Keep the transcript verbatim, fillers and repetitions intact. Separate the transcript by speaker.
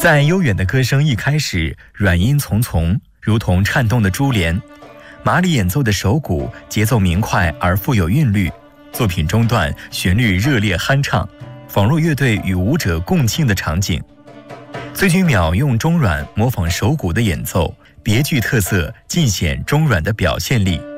Speaker 1: 在悠远的歌声一开始，软音丛丛，如同颤动的珠帘。马里演奏的手鼓节奏明快而富有韵律，作品中段旋律热烈酣畅，仿若乐队与舞者共庆的场景。崔君淼用中阮模仿手鼓的演奏，别具特色，尽显中阮的表现力。